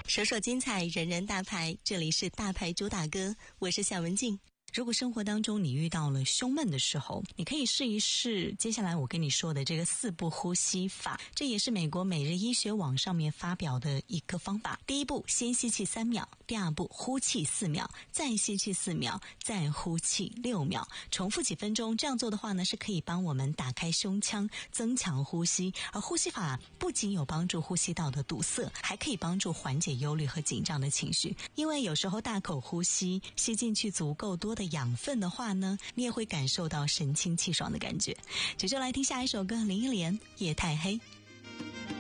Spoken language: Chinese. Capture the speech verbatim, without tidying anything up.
首首精彩，人人大牌，这里是大牌主打歌，我是夏文静。如果生活当中你遇到了胸闷的时候，你可以试一试接下来我跟你说的这个四步呼吸法，这也是美国每日医学网上面发表的一个方法。第一步，先吸气三秒，第二步呼气四秒，再吸气四秒，再呼气六秒，重复几分钟。这样做的话呢，是可以帮我们打开胸腔，增强呼吸。而呼吸法不仅有帮助呼吸道的堵塞，还可以帮助缓解忧虑和紧张的情绪。因为有时候大口呼吸，吸进去足够多的养分的话呢，你也会感受到神清气爽的感觉。这就来听下一首歌，林忆莲《夜太黑》。